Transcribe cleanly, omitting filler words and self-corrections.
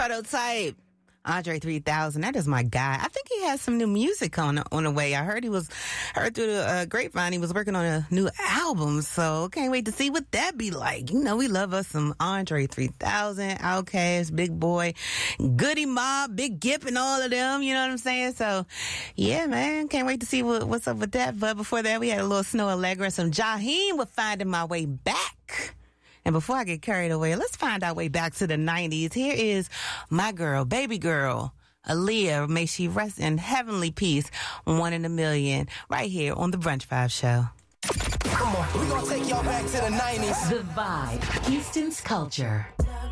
Prototype. Andre 3000, that is my guy. I think he has some new music on the way. I heard through the grapevine he was working on a new album, so can't wait to see what that be like. You know, we love us some Andre 3000, Outkast, Big Boy, Goody Mob, Big Gip, and all of them, you know what I'm saying? So, yeah, man, can't wait to see what's up with that. But before that, we had a little Snow Allegra, some Jaheim with Finding My Way Back. And before I get carried away, let's find our way back to the 90s. Here is my girl, baby girl, Aaliyah. May she rest in heavenly peace. 1 in a Million. Right here on the Brunch Vibe Show. Come on, we're gonna take y'all back to the 90s. The Vibe. Houston's culture.